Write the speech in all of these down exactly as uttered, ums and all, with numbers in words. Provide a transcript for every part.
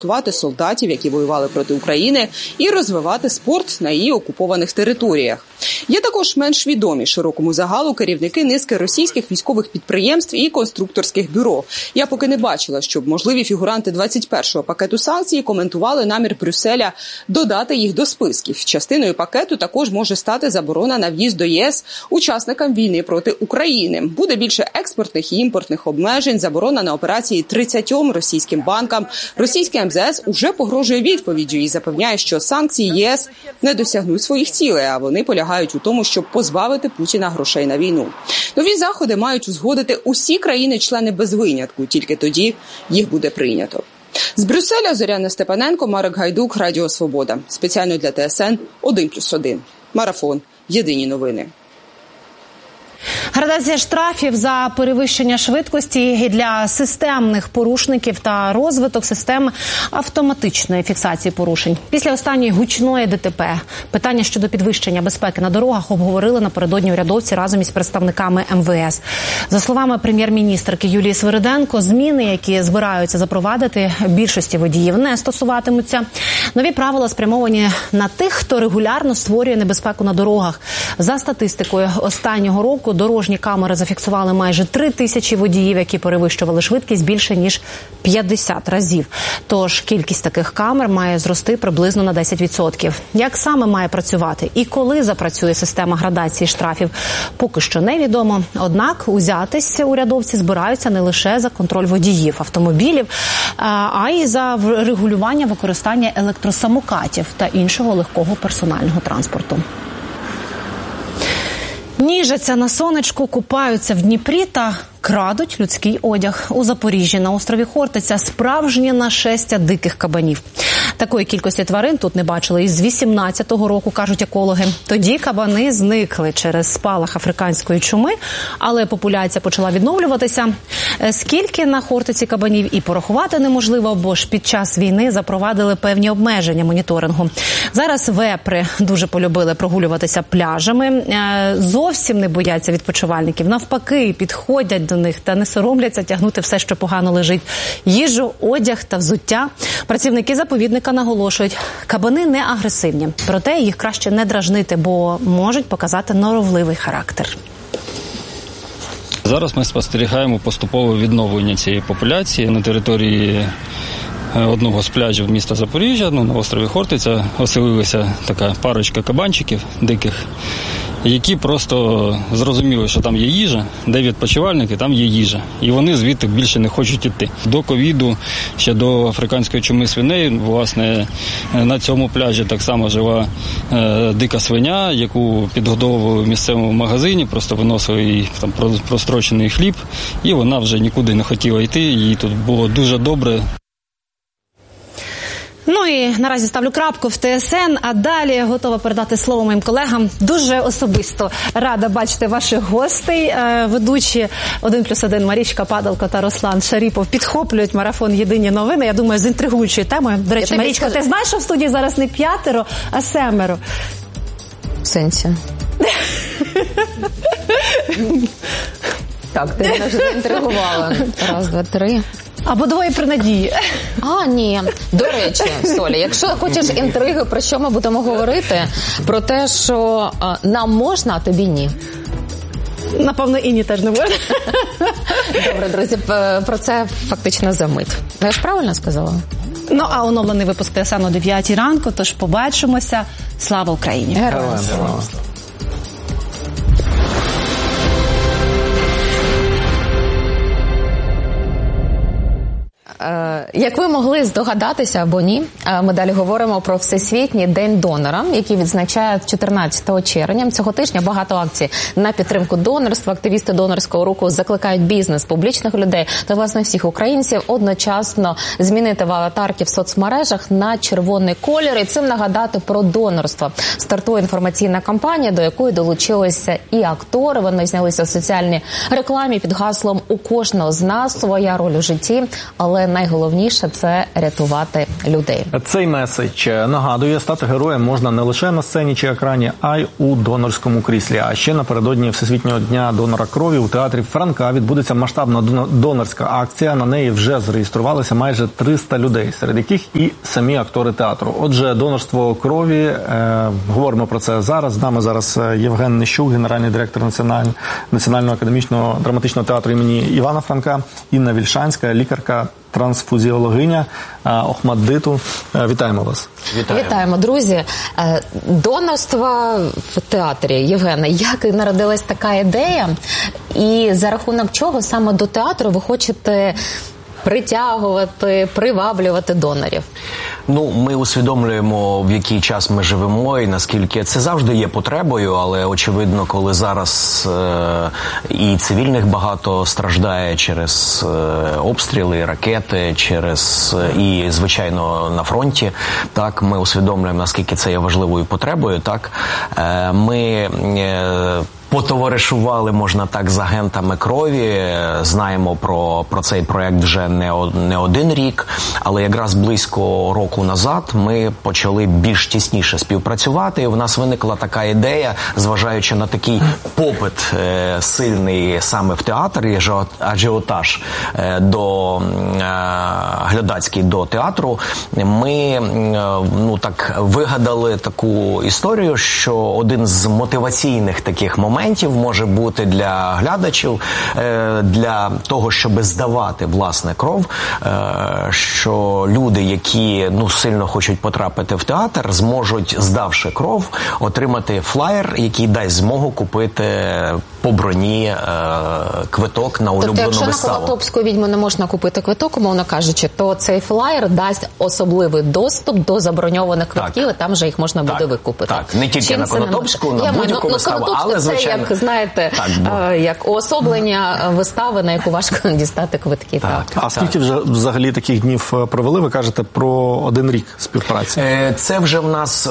готувати солдатів, які воювали проти України, і розвивати спорт на її окупованих територіях. Є також менш відомі широкому загалу керівники низки російських військових підприємств і конструкторських бюро. Я поки не бачила, щоб можливі фігуранти двадцять першого пакету санкцій коментували намір Брюсселя додати їх до списків. Частиною пакету також може стати заборона на в'їзд до ЄС учасникам війни проти України. Буде більше експортних і імпортних обмежень, заборона на операції тридцятьом російським банкам. Російське ем зет ес уже погрожує відповіддю і запевняє, що санкції ЄС не досягнуть своїх цілей, а вони полягають у тому, щоб позбавити Путіна грошей на війну. Нові заходи мають узгодити усі країни-члени без винятку, тільки тоді їх буде прийнято. З Брюсселя Зоряна Степаненко, Марек Гайдук, Радіо Свобода. Спеціально для Т С Н один плюс один. Марафон. Єдині новини. Градація штрафів за перевищення швидкості і для системних порушників та розвиток систем автоматичної фіксації порушень. Після останньої гучної Д Т П питання щодо підвищення безпеки на дорогах обговорили напередодні урядовці разом із представниками Ем Ве Ес. За словами прем'єр-міністрки Юлії Свириденко, зміни, які збираються запровадити, більшості водіїв не стосуватимуться. Нові правила спрямовані на тих, хто регулярно створює небезпеку на дорогах. За статистикою останнього року дорожні камери зафіксували майже три тисячі водіїв, які перевищували швидкість більше ніж п'ятдесят разів. Тож кількість таких камер має зрости приблизно на десять відсотків. Як саме має працювати і коли запрацює система градації штрафів, поки що невідомо. Однак узятись урядовці збираються не лише за контроль водіїв автомобілів, а й за регулювання використання електросамокатів та іншого легкого персонального транспорту. Ніжаться на сонечку, купаються в Дніпрі та крадуть людський одяг. У Запоріжжі на острові Хортиця справжнє нашестя диких кабанів. Такої кількості тварин тут не бачили із вісімнадцятого року, кажуть екологи. Тоді кабани зникли через спалах африканської чуми, але популяція почала відновлюватися. Скільки на Хортиці кабанів і порахувати неможливо, бо ж під час війни запровадили певні обмеження моніторингу. Зараз вепри дуже полюбили прогулюватися пляжами, зовсім не бояться відпочивальників. Навпаки, підходять до них та не соромляться тягнути все, що погано лежить. Їжу, одяг та взуття. Працівники заповідника наголошують, кабани не агресивні. Проте їх краще не дражнити, бо можуть показати норовливий характер. Зараз ми спостерігаємо поступове відновлення цієї популяції на території одного з пляжів міста Запоріжжя, ну, на острові Хортиця, оселилася така парочка кабанчиків диких, які просто зрозуміли, що там є їжа, де відпочивальники, там є їжа. І вони звідти більше не хочуть йти. До ковіду, ще до африканської чуми свиней, власне, на цьому пляжі так само жила е, дика свиня, яку підгодовували в місцевому магазині, просто виносили їй там прострочений хліб, і вона вже нікуди не хотіла йти, їй тут було дуже добре. Ну і наразі ставлю крапку в Т С Н, а далі готова передати слово моїм колегам. Дуже особисто рада бачити ваших гостей. Ведучі один плюс один Марічка Падалко та Руслан Шаріпов підхоплюють марафон «Єдині новини». Я думаю, з інтригуючою темою. До речі, Марічка, ти знаєш, що в студії зараз не п'ятеро, а семеро? В сенсі? Так, ти мене вже заінтригувала. Раз, два, три. Або двоє при надії. А, ні. До речі, Соля, якщо хочеш інтриги, про що ми будемо говорити? Про те, що а, нам можна, а тобі ні. Напевно, і ні теж не можна. Добре, друзі, про це фактично за мить. Я ж правильно сказала? Ну, а оновлений випуск Т С Н о дев'ятій ранку, тож побачимося. Слава Україні! Героям слава! Як ви могли здогадатися або ні, ми далі говоримо про Всесвітній день донора, який відзначають чотирнадцятого червня. Цього тижня багато акцій на підтримку донорства. Активісти донорського руху закликають бізнес, публічних людей та, власне, всіх українців одночасно змінити аватарки в соцмережах на червоний колір і цим нагадати про донорство. Стартує інформаційна кампанія, до якої долучилися і актори. Вони знялися в соціальній рекламі під гаслом «У кожного з нас своя роль у житті», але найголовніше найголовніше – це рятувати людей. Цей меседж нагадує, стати героєм можна не лише на сцені чи екрані, а й у донорському кріслі. А ще напередодні Всесвітнього дня донора крові у театрі Франка відбудеться масштабна донорська акція. На неї вже зареєструвалися майже триста людей, серед яких і самі актори театру. Отже, донорство крові, е, говоримо про це зараз. З нами зараз Євген Нищук, генеральний директор Національного, Національного академічного драматичного театру імені Івана Франка, Інна Вільшанська, лікарка, трансфузіологиня Охматдиту. Вітаємо вас. Вітаємо. Вітаємо, друзі. Донорство в театрі. Євгене, як народилась така ідея? І за рахунок чого саме до театру ви хочете притягувати, приваблювати донорів? Ну, ми усвідомлюємо, в який час ми живемо і наскільки це завжди є потребою, але очевидно, коли зараз е, і цивільних багато страждає через е, обстріли, ракети, через е, і, звичайно, на фронті, так, ми усвідомлюємо, наскільки це є важливою потребою, так. Е, ми е, потоваришували, можна так, з агентами крові, знаємо про, про цей проект вже не, не один рік, але якраз близько року назад ми почали більш тісніше співпрацювати, і в нас виникла така ідея, зважаючи на такий попит е, сильний саме в театрі, ажіотаж е, до е, глядацький до театру, ми е, ну, так, вигадали таку історію, що один з мотиваційних таких моментів може бути для глядачів, для того, щоб здавати, власне, кров, що люди, які, ну, сильно хочуть потрапити в театр, зможуть, здавши кров, отримати флаєр, який дасть змогу купити по броні квиток на улюблену виставу. Тобто, якщо на Конотопську відьму не можна купити квиток, умовно кажучи, то цей флаєр дасть особливий доступ до заброньованих квитків, і там вже їх можна буде так, викупити. Так, не тільки Чим на Конотопську, на будь-яку ну, виставу, ну, але, звичайно... Як, знаєте, так, бо... як уособлення вистави, на яку важко дістати квитки. Так. Так. А скільки вже взагалі таких днів провели? Ви кажете про один рік співпраці. Це вже в нас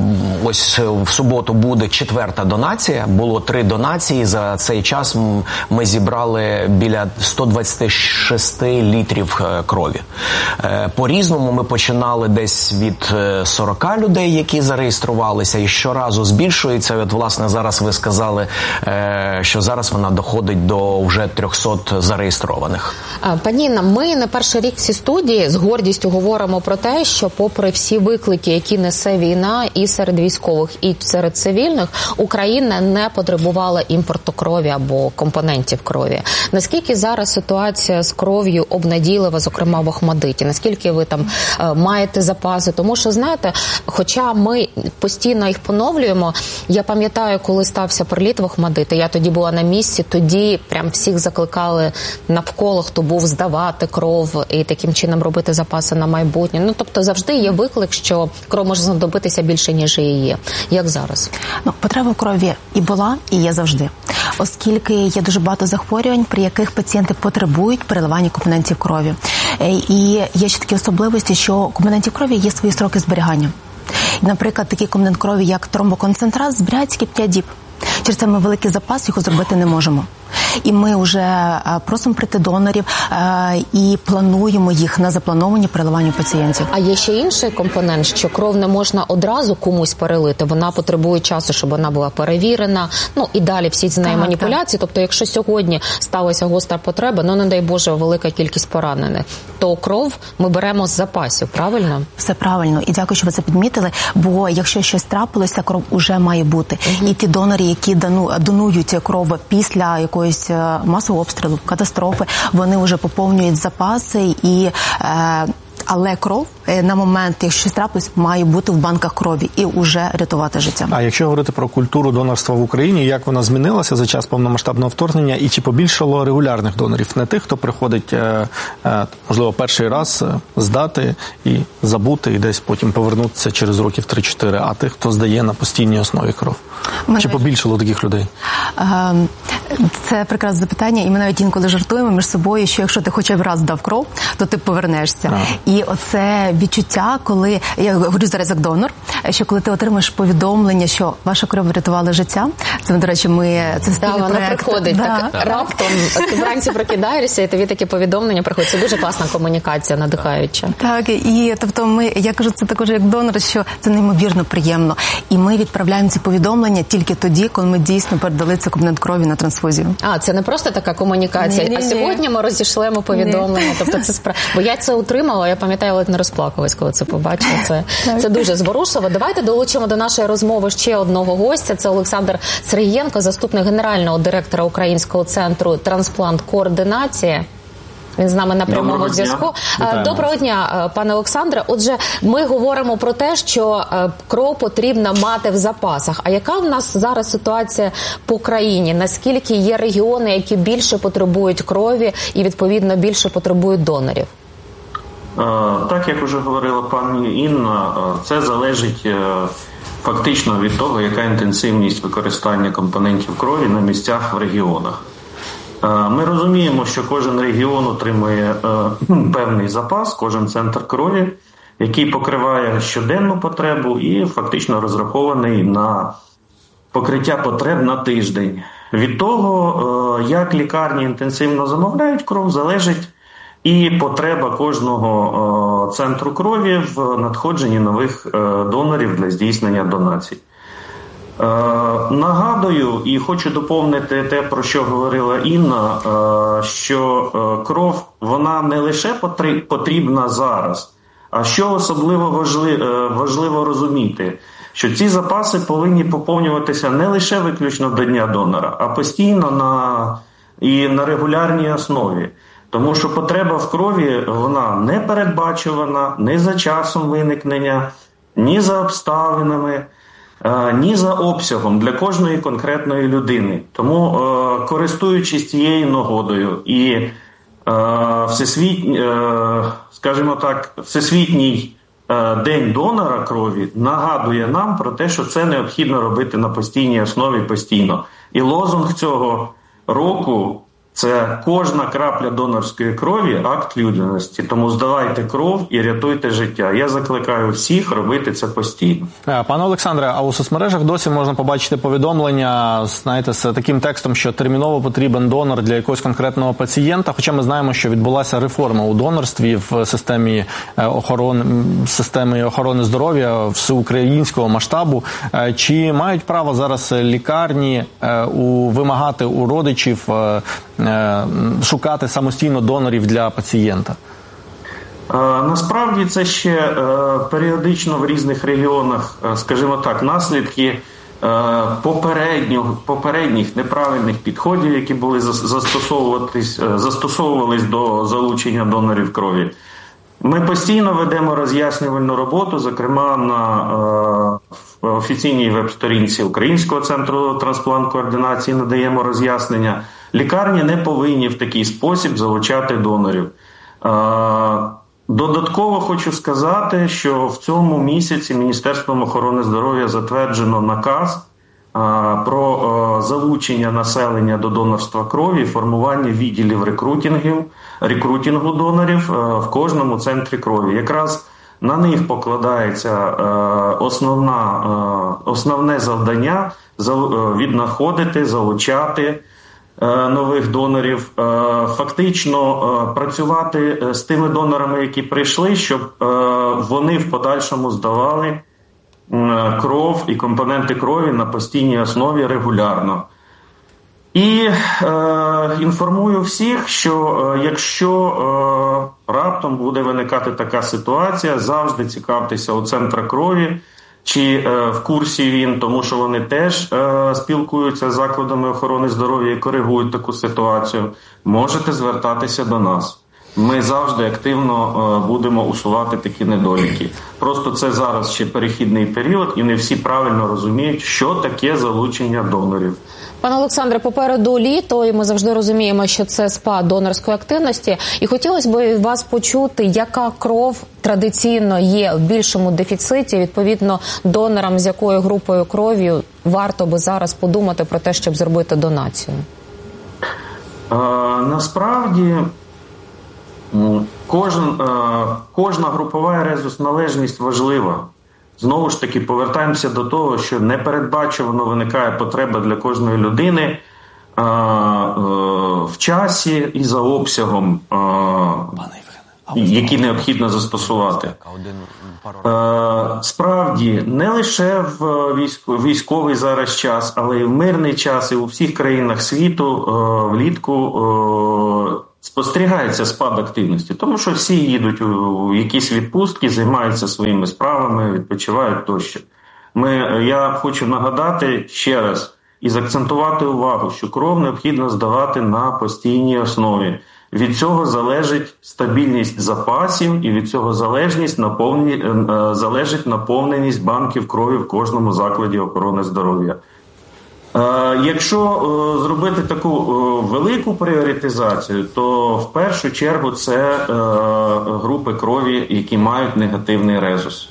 ось в суботу буде четверта донація. Було три донації. За цей час ми зібрали біля сто двадцять шість літрів крові. По-різному ми починали десь від сорок людей, які зареєструвалися, і щоразу збільшується. От, власне, зараз ви сказали, що зараз вона доходить до вже триста зареєстрованих. Пані Інна, ми не перший рік в цій студії з гордістю говоримо про те, що попри всі виклики, які несе війна і серед військових, і серед цивільних, Україна не потребувала імпорту крові або компонентів крові. Наскільки зараз ситуація з кров'ю обнадійлива, зокрема в Охматдиті? Наскільки ви там е, маєте запаси? Тому що, знаєте, хоча ми постійно їх поновлюємо, я пам'ятаю, коли стався приліт в Охматдит, я тоді була на місці, тоді прям всіх закликали навколо, хто був, здавати кров і таким чином робити запаси на майбутнє. Ну, тобто завжди є виклик, що кров може знадобитися більше, ніж її є. Як зараз? Ну, потреба в крові і була, і є завжди. Оскільки є дуже багато захворювань, при яких пацієнти потребують переливання компонентів крові. І є ще такі особливості, що компонентів крові є свої строки зберігання. Наприклад, такий компонент крові, як тромбоконцентрат, зберігається тільки п'ять діб. Через це ми великий запас його зробити не можемо. І ми вже просимо прийти донорів і плануємо їх на заплановані переливання пацієнтів. А є ще інший компонент, що кров не можна одразу комусь перелити. Вона потребує часу, щоб вона була перевірена. Ну і далі всі ці неї маніпуляції. Так. Тобто, якщо сьогодні сталася гостра потреба, ну не дай Боже, велика кількість поранених, то кров ми беремо з запасів, правильно? Все правильно. І дякую, що ви це підмітили. Бо якщо щось трапилося, кров уже має бути. Угу. І ті донори, які дану, донують кров після якоїсь масового обстрілу, катастрофи, вони вже поповнюють запаси і е, але кров на момент, якщо щось трапилось, має бути в банках крові і вже рятувати життя. А якщо говорити про культуру донорства в Україні, як вона змінилася за час повномасштабного вторгнення і чи побільшало регулярних донорів? Не тих, хто приходить, можливо, перший раз здати і забути, і десь потім повернутися через років три-чотири, а тих, хто здає на постійній основі кров. Мене... Чи побільшало таких людей? Це прекрасне запитання, і ми навіть інколи жартуємо між собою, що якщо ти хоча б раз дав кров, то ти повернешся. А. І оце відчуття, коли, я говорю зараз як донор, що коли ти отримаєш повідомлення, що ваша кров врятувала життя, це, до речі, ми це спільний да, вона проект. приходить Да. так раптом, ти вранці прокидаєшся, і тобі такі повідомлення приходять. Це дуже класна комунікація, надихаюча. Так, і тобто ми, я кажу це також як донор, що це неймовірно приємно. І ми відправляємо ці повідомлення тільки тоді, коли ми дійсно передали цей компонент крові на трансфузію. А, це не просто така комунікація, Ні-ні-ні. а сьогодні ми розійшлемо повідомлення. Тобто це справ... Бо я це отримала, я пам'ятаю, ледь не розплакалась, коли це побачила. Це, це дуже зворушливо. Давайте долучимо до нашої розмови ще одного гостя. Це Олександр Сергієнко, заступник генерального директора Українського центру трансплант-координації. Він з нами на прямому зв'язку. Доброго дня, пане Олександре. Отже, ми говоримо про те, що кров потрібно мати в запасах. А яка в нас зараз ситуація по країні? Наскільки є регіони, які більше потребують крові і, відповідно, більше потребують донорів? Так, як вже говорила пані Інна, це залежить фактично від того, яка інтенсивність використання компонентів крові на місцях в регіонах. Ми розуміємо, що кожен регіон отримує певний запас, кожен центр крові, який покриває щоденну потребу і фактично розрахований на покриття потреб на тиждень. Від того, як лікарні інтенсивно замовляють кров, залежить і потреба кожного центру крові в надходженні нових донорів для здійснення донацій. Е, нагадую і хочу доповнити те, про що говорила Інна, е, що е, кров, вона не лише потрібна зараз, а що особливо важливо, е, важливо розуміти, що ці запаси повинні поповнюватися не лише виключно до Дня донора, а постійно на, і на регулярній основі. Тому що потреба в крові, вона не передбачувана ні за часом виникнення, ні за обставинами, ні за обсягом для кожної конкретної людини. Тому, е, користуючись цією нагодою і е, всесвітній, е, скажімо так, Всесвітній е, день донора крові нагадує нам про те, що це необхідно робити на постійній основі постійно. І лозунг цього року – це кожна крапля донорської крові – акт людяності. Тому здавайте кров і рятуйте життя. Я закликаю всіх робити це постійно. Пане Олександре, а у соцмережах досі можна побачити повідомлення, знаєте, з таким текстом, що терміново потрібен донор для якогось конкретного пацієнта, хоча ми знаємо, що відбулася реформа у донорстві в системі охорони, системі охорони здоров'я всеукраїнського масштабу. Чи мають право зараз лікарні у, вимагати у родичів шукати самостійно донорів для пацієнта? Насправді це ще періодично в різних регіонах, скажімо так, наслідки попередніх, попередніх неправильних підходів, які були застосовуватись, застосовувались до залучення донорів крові. Ми постійно ведемо роз'яснювальну роботу, зокрема на офіційній веб-сторінці Українського центру трансплант-координації надаємо роз'яснення. Лікарні не повинні в такий спосіб залучати донорів. Додатково хочу сказати, що в цьому місяці Міністерством охорони здоров'я затверджено наказ про залучення населення до донорства крові, формування відділів рекрутингів, рекрутингу донорів в кожному центрі крові. Якраз на них покладається основна, основне завдання віднаходити, залучати нових донорів, фактично працювати з тими донорами, які прийшли, щоб вони в подальшому здавали кров і компоненти крові на постійній основі регулярно. І е, інформую всіх, що е, якщо е, раптом буде виникати така ситуація, завжди цікавтеся у центру крові, чи е, в курсі він, тому що вони теж е, спілкуються з закладами охорони здоров'я і коригують таку ситуацію, можете звертатися до нас. Ми завжди активно е, будемо усувати такі недоліки. Просто це зараз ще перехідний період, і не всі правильно розуміють, що таке залучення донорів. Пане Олександре, попереду літо, і ми завжди розуміємо, що це спад донорської активності. І хотілося б від вас почути, яка кров традиційно є в більшому дефіциті, відповідно, донорам з якою групою крові варто би зараз подумати про те, щоб зробити донацію? Е, насправді, кожен, е, кожна групова резус-належність важлива. знову ж таки повертаємося до того, що непередбачувано виникає потреба для кожної людини а, а, в часі і за обсягом, а, які необхідно застосувати. Справді, не лише в військовий зараз час, але й в мирний час, і у всіх країнах світу влітку спостерігається спад активності, тому що всі їдуть у якісь відпустки, займаються своїми справами, відпочивають тощо. Ми, я хочу нагадати ще раз і заакцентувати увагу, що кров необхідно здавати на постійній основі. Від цього залежить стабільність запасів і від цього залежність наповні... залежить наповненість банків крові в кожному закладі охорони здоров'я. Якщо зробити таку велику пріоритизацію, то в першу чергу це групи крові, які мають негативний резус.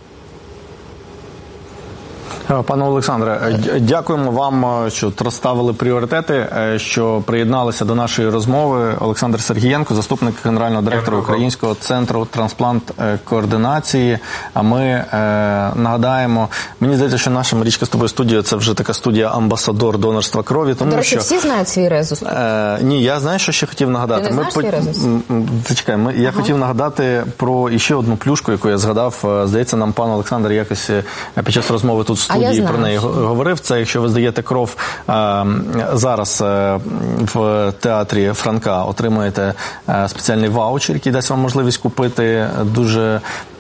Пане Олександре, дякуємо вам, що розставили пріоритети, що приєдналися до нашої розмови. Олександр Сергієнко, заступник генерального директора Українського центру трансплант-координації. А ми е, нагадаємо, мені здається, що наша Марічка з тобою студія – це вже така студія амбасадор донорства крові. Тому, до речі, що, всі знають свій резус? Е, ні, я знаю, що ще хотів нагадати. Ти не знаєш ми, свій резус? Зачекай, ми, я ага. хотів нагадати про іще одну плюшку, яку я згадав. Здається, нам пан Олександр якось під час розмови тут в студії про неї говорив. Це якщо ви здаєте кров е, зараз е, в театрі Франка, отримаєте е, спеціальний ваучер, який дасть вам можливість купити дуже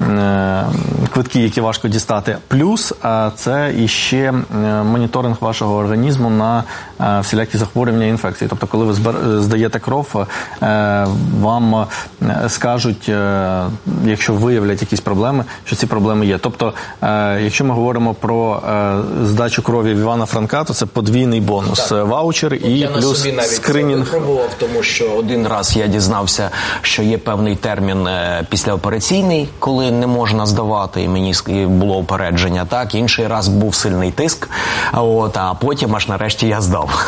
е, квитки, які важко дістати. Плюс е, це іще моніторинг вашого організму на е, всілякі захворювання і інфекції. Тобто, коли ви збер, здаєте кров, е, вам скажуть, е, якщо виявлять якісь проблеми, що ці проблеми є. Тобто, е, якщо ми говоримо про е, здачу крові в Івана Франка, то це подвійний бонус. Так. Ваучер і я плюс скринінг. Я пробував, тому що один раз я дізнався, що є певний термін післяопераційний, коли не можна здавати, і мені було упередження. Так, інший раз був сильний тиск, от, а потім аж нарешті я здав.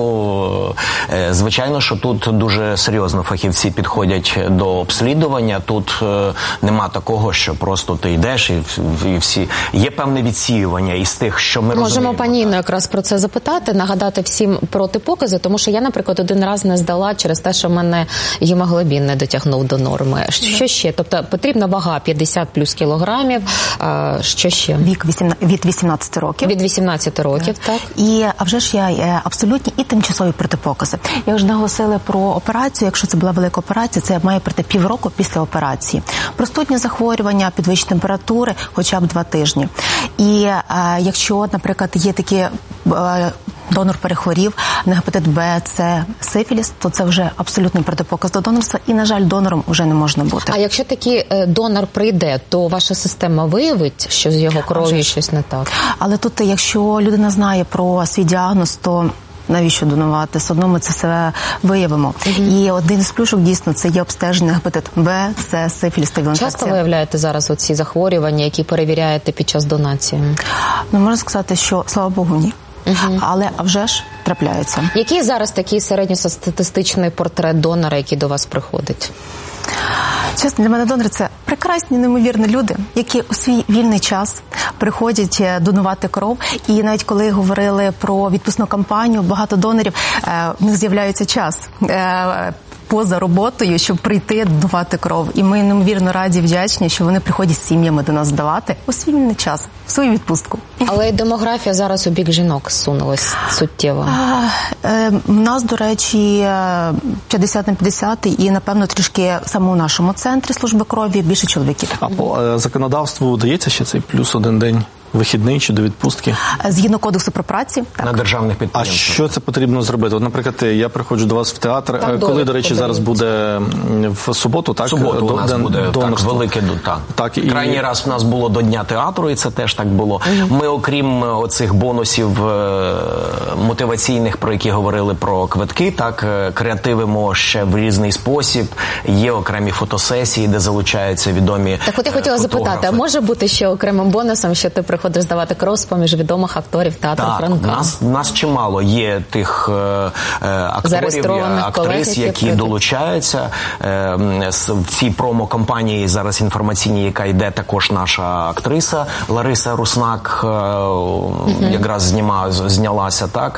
Тому, звичайно, що тут дуже серйозно фахівці підходять до обслідування. Тут нема такого, що просто ти йдеш і, і всі. Є певне відсіювання із тих, що ми Можемо розуміємо. пані Інну якраз про це запитати, нагадати всім протипокази, тому що я, наприклад, один раз не здала через те, що в мене гемоглобін не дотягнув до норми. Що ще? Тобто потрібна вага п'ятдесят плюс кілограмів. А, що ще? Вік від вісімнадцяти років. Від вісімнадцяти років, так. так. І, а вже ж я абсолютні і тимчасові протипокази. Як вже наголосили про операцію, якщо це була велика операція, це має пройти півроку після операції. Простудні захворювання, підвищення температури, хоча б два тижні. І а, якщо, наприклад, є такі а, донор перехворів на гепатит Б, С, сифіліс, то це вже абсолютний протипоказ до донорства і, на жаль, донором вже не можна бути. А якщо такий донор прийде, то ваша система виявить, що з його кров'ю щось не так? Але тут, якщо людина знає про свій діагноз, то навіщо донувати? Все одно ми це все виявимо. Угу. І один з плюшок, дійсно, це є обстеження гепатит Б, С, сифіліс та віл-інфекція. Часто виявляєте зараз оці захворювання, які перевіряєте під час донації? Ну, можна сказати, що, слава Богу, ні. Угу. Але, а вже ж, трапляється. Який зараз такий середньостатистичний портрет донора, який до вас приходить? Чесно, для мене донори – це прекрасні, неймовірні люди, які у свій вільний час приходять донувати кров. І навіть коли говорили про відпускну кампанію, багато донорів, в них з'являється час поза роботою, щоб прийти донувати кров. І ми неймовірно раді, вдячні, що вони приходять з сім'ями до нас здавати у свій вільний час, в свою відпустку. Але й демографія зараз у бік жінок сунулась суттєво. А, е, у нас, до речі, п'ятдесят на п'ятдесят, і, напевно, трішки саме у нашому центрі служби крові більше чоловіків. А по е, законодавству дається ще цей плюс один день? Вихідний чи до відпустки? Згідно кодексу про праці. Так. На державних підприємствах. А що це потрібно зробити? От, наприклад, я приходжу до вас в театр. Там коли, до речі, зараз буде в суботу, так? В суботу у нас Дон, буде так, велике, так. так і... Крайній раз у нас було до Дня театру, і це теж так було. Mm-hmm. Ми, окрім оцих бонусів мотиваційних, про які говорили про квитки, так, креативимо ще в різний спосіб. Є окремі фотосесії, де залучаються відомі Так от я хотіла фотографи. запитати, а може бути ще окремим бонусом, що ти приходиш приходиш здавати кров з-поміж відомих акторів театру так, Франка. Нас, нас чимало є тих е, акторів, актрис, які прийдуть. долучаються. Е, в цій промо-кампанії зараз інформаційній, яка йде, також наша актриса Лариса Руснак е, mm-hmm. якраз зніма, знялася. Так?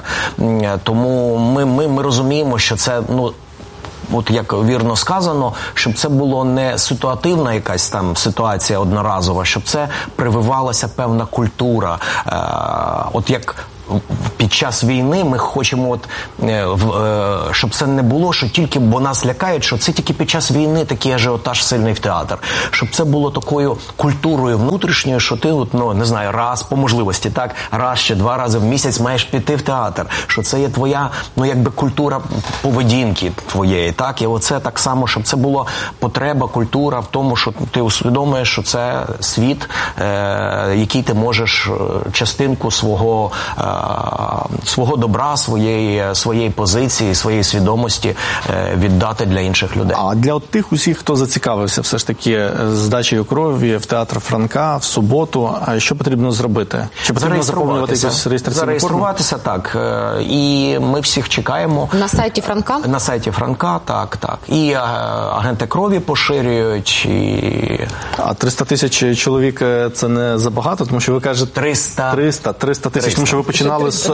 Тому ми, ми, ми розуміємо, що це... ну. От як вірно сказано, щоб це було не ситуативна якась там ситуація одноразова, щоб це прививалася певна культура. Е, от як під час війни ми хочемо, от, е, е, щоб це не було, що тільки, бо нас лякають, що це тільки під час війни такий ажіотаж сильний в театр. Щоб це було такою культурою внутрішньою, що ти, от, ну, не знаю, раз по можливості, так, раз чи два рази в місяць маєш піти в театр. Що це є твоя, ну, якби культура поведінки твоєї, так? І оце так само, щоб це була потреба, культура в тому, що ти усвідомуєш, що це світ, е, який ти можеш частинку свого е, свого добра, своєї, своєї позиції, своєї свідомості віддати для інших людей. А для от тих усіх, хто зацікавився все ж таки здачею крові в театр Франка в суботу, що потрібно зробити? Чи потрібно заповнювати якусь реєстраційну форму? Зареєструватися, так. І ми всіх чекаємо. На сайті Франка? На сайті Франка, так, так. І агенти крові поширюють. І... А триста тисяч чоловік – це не забагато? Тому що ви кажете... триста. триста, триста тисяч, тому що ви починаєте починали з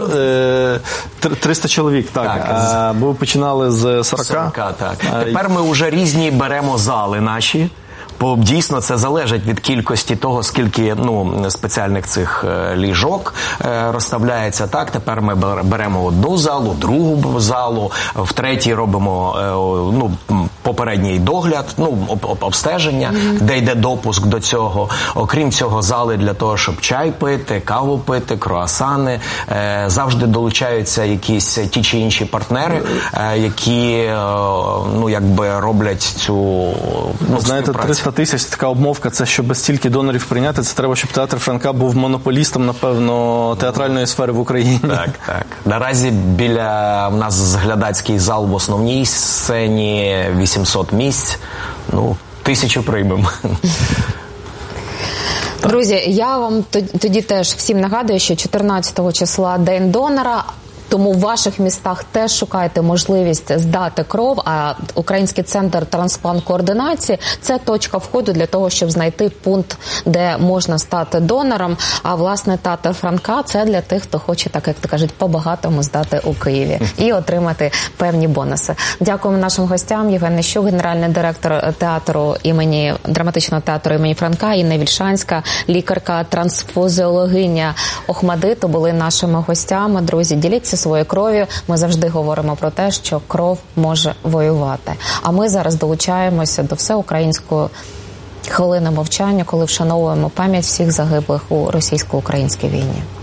е, триста чоловік, так. так а, бо ви починали з сорока. сорока, так. Тепер ми вже різні беремо зали наші. Бо дійсно це залежить від кількості того, скільки, ну, спеціальних цих ліжок е, розставляється. Так, тепер ми беремо одну залу, другу залу, в третій робимо е, ну, попередній догляд, ну, об, обстеження, mm-hmm. де йде допуск до цього. Окрім цього, зали для того, щоб чай пити, каву пити, круасани. Е, завжди долучаються якісь ті чи інші партнери, е, які е, ну, якби роблять цю, ну, знаєте, триста тисяч, така обмовка, це щоб стільки донорів прийняти, це треба, щоб театр Франка був монополістом, напевно, театральної сфери в Україні. Так, так. Наразі біля в нас глядацький зал в основній сцені, вісімсот місць, ну, тисячу приймемо. Друзі, я вам тоді теж всім нагадую, що чотирнадцятого числа День донора. Тому в ваших містах теж шукайте можливість здати кров, а Український центр трансплант-координації – це точка входу для того, щоб знайти пункт, де можна стати донором. А, власне, театр Франка – це для тих, хто хоче, так як то кажуть, по-багатому здати у Києві і отримати певні бонуси. Дякуємо нашим гостям. Євген Нищук, генеральний директор театру імені, драматичного театру імені Франка, Інна Вільшанська, лікарка-трансфузіологиня Охмадиту були нашими гостями. Друзі, діліться своєю кров'ю. Ми завжди говоримо про те, що кров може воювати. А ми зараз долучаємося до всеукраїнської хвилини мовчання, коли вшановуємо пам'ять всіх загиблих у російсько-українській війні.